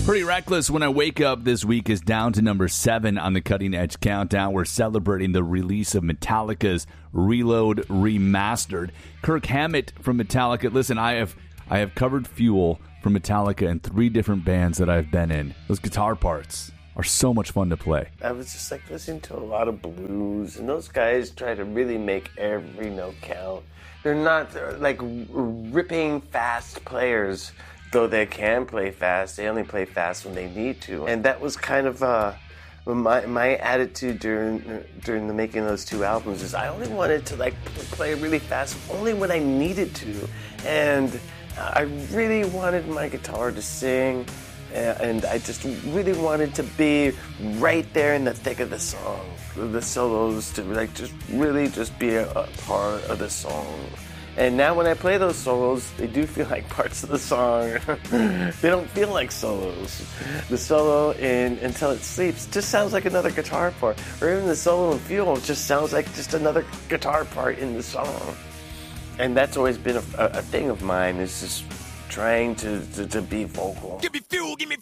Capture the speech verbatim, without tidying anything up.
Pretty Reckless When I Wake Up this week is down to number seven on the Cutting Edge Countdown. We're celebrating the release of Metallica's Reload Remastered. Kirk Hammett from Metallica. Listen, I have I have covered Fuel from Metallica in three different bands that I've been in. Those guitar parts are so much fun to play. I was just like listening to a lot of blues, and those guys try to really make every note count. They're not they're like ripping fast players. Though they can play fast, they only play fast when they need to. And that was kind of uh, my my attitude during during the making of those two albums. Is I only wanted to like play really fast only when I needed to, and I really wanted my guitar to sing, and I just really wanted to be right there in the thick of the song. The solos to like just really just be a, a part of the song. And now when I play those solos, they do feel like parts of the song. They don't feel like solos. The solo in Until It Sleeps just sounds like another guitar part. Or even the solo in Fuel just sounds like just another guitar part in the song. And that's always been a, a, a thing of mine, is just trying to, to, to be vocal. Give me fuel, give me